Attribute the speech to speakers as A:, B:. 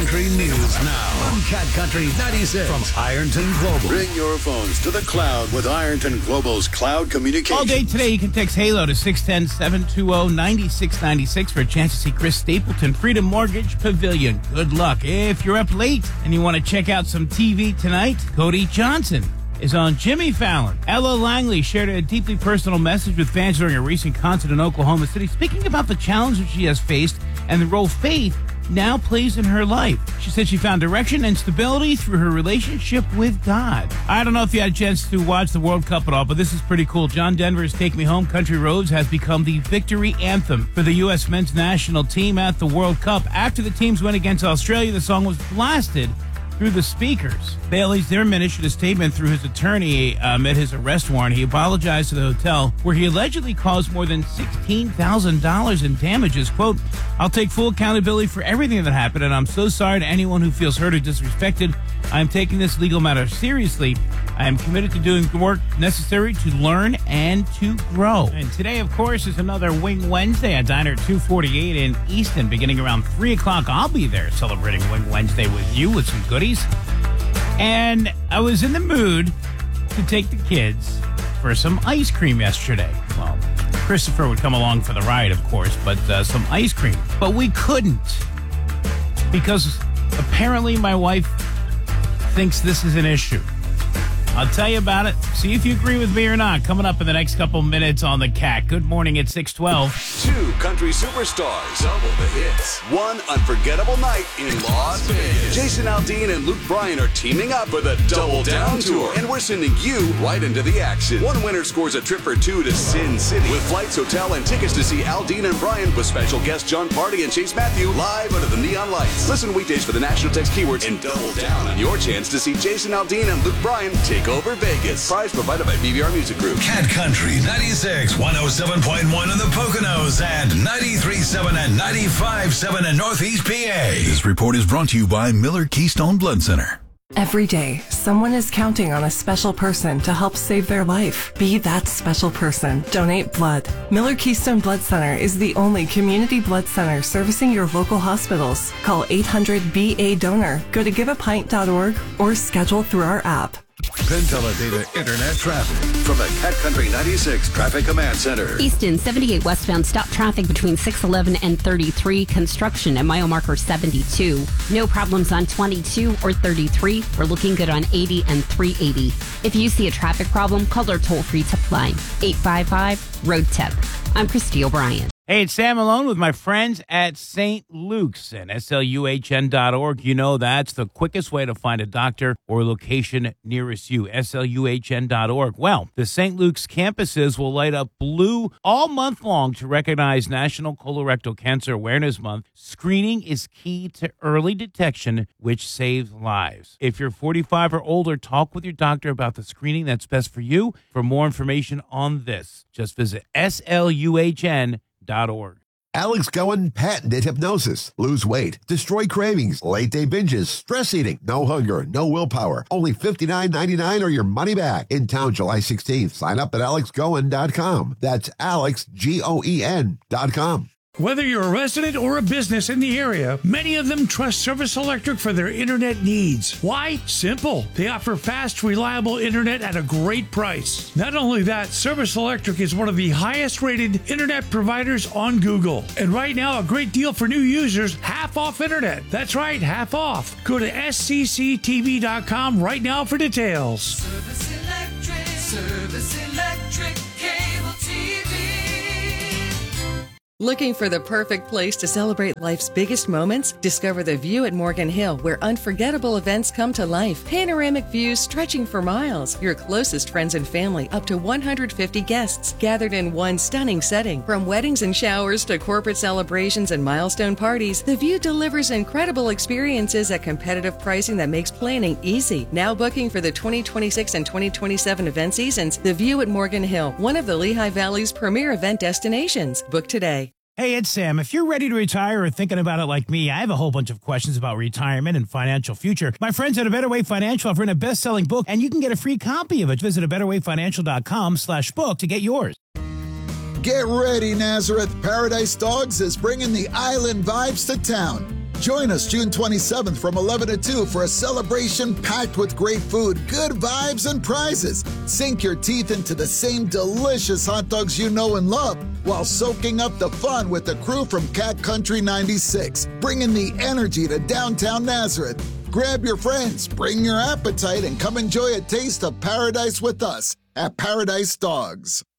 A: Country News now on Cat Country 96 from Ironton Global. Bring your phones to the cloud with Ironton Global's cloud communication.
B: All day today, you can text HALO to 610-720-9696 for a chance to see Chris Stapleton, Freedom Mortgage Pavilion. Good luck. If you're up late and you want to check out some TV tonight, Cody Johnson is on Jimmy Fallon. Ella Langley shared a deeply personal message with fans during a recent concert in Oklahoma City, speaking about the challenges she has faced and the role faith now plays in her life. She said she found direction and stability through her relationship with God. I don't know if you had a chance to watch the World Cup at all, but this is pretty cool. John Denver's Take Me Home, Country Roads has become the victory anthem for the U.S. men's national team at the World Cup. After the teams went against Australia, the song was blasted through the speakers. Bailey Zimmerman issued a statement through his attorney amid his arrest warrant. He apologized to the hotel where he allegedly caused more than $16,000 in damages. Quote, "I'll take full accountability for everything that happened, and I'm so sorry to anyone who feels hurt or disrespected. I am taking this legal matter seriously. I am committed to doing the work necessary to learn and to grow." And today, of course, is another Wing Wednesday at Diner 248 in Easton. Beginning around 3 o'clock, I'll be there celebrating Wing Wednesday with you with some goodies. And I was in the mood to take the kids for some ice cream yesterday. Well, Christopher would come along for the ride, of course, but some ice cream. But we couldn't because apparently my wife thinks this is an issue. I'll tell you about it. See if you agree with me or not. Coming up in the next couple minutes on the Cat. Good morning at 6:12.
A: 2 country superstars. Double the hits. 1 unforgettable night in Las Vegas. Jason Aldean and Luke Bryan are teaming up for the Double Down Tour. And we're sending you right into the action. One winner scores a trip for 2 to Sin City. With flights, hotel, and tickets to see Aldean and Bryan with special guests John Party and Chase Matthew live under the neon lights. Listen weekdays for the national text keywords and double down on your chance to see Jason Aldean and Luke Bryan take over Vegas. Prize provided by BBR Music Group.
C: Cat Country 96, 107.1 in the Poconos, and 93.7 and 95.7 in Northeast PA. This report is brought to you by Miller Keystone Blood Center.
D: Every day, someone is counting on a special person to help save their life. Be that special person. Donate blood. Miller Keystone Blood Center is the only community blood center servicing your local hospitals. Call 800-BA-DONOR, go to giveapint.org, or schedule through our app.
A: Penn Teledata Internet traffic from the Cat Country 96 Traffic Command Center.
E: Easton 78 westbound, stop traffic between 611 and 33. Construction at mile marker 72. No problems on 22 or 33. We're looking good on 80 and 380. If you see a traffic problem, call our toll-free tip line, 855-ROAD-TIP. I'm Christy O'Brien.
B: Hey, it's Sam Malone with my friends at St. Luke's and SLUHN.org. You know that's the quickest way to find a doctor or location nearest you, SLUHN.org. Well, the St. Luke's campuses will light up blue all month long to recognize National Colorectal Cancer Awareness Month. Screening is key to early detection, which saves lives. If you're 45 or older, talk with your doctor about the screening that's best for you. For more information on this, just visit SLUHN.org.
F: Alex Cohen patented hypnosis. Lose weight, destroy cravings, late day binges, stress eating, no hunger, no willpower. Only $59.99 or your money back. In town July 16th. Sign up at alexcohen.com. That's AlexGoen.com.
G: Whether you're a resident or a business in the area, many of them trust Service Electric for their internet needs. Why? Simple. They offer fast, reliable internet at a great price. Not only that, Service Electric is one of the highest rated internet providers on Google. And right now, a great deal for new users, half off internet. That's right, half off. Go to scctv.com right now for details.
H: Service Electric Cable TV.
D: Looking for the perfect place to celebrate life's biggest moments? Discover the View at Morgan Hill, where unforgettable events come to life. Panoramic views stretching for miles. Your closest friends and family, up to 150 guests, gathered in one stunning setting. From weddings and showers to corporate celebrations and milestone parties, the View delivers incredible experiences at competitive pricing that makes planning easy. Now booking for the 2026 and 2027 event seasons, the View at Morgan Hill, one of the Lehigh Valley's premier event destinations. Book today.
B: Hey, it's Sam. If you're ready to retire or thinking about it like me, I have a whole bunch of questions about retirement and financial future. My friends at A Better Way Financial have written a best-selling book, and you can get a free copy of it. Visit abetterwayfinancial.com/book to get yours.
I: Get ready, Nazareth. Paradise Dogs is bringing the island vibes to town. Join us June 27th from 11 to 2 for a celebration packed with great food, good vibes, and prizes. Sink your teeth into the same delicious hot dogs you know and love while soaking up the fun with the crew from Cat Country 96, bringing the energy to downtown Nazareth. Grab your friends, bring your appetite, and come enjoy a taste of paradise with us at Paradise Dogs.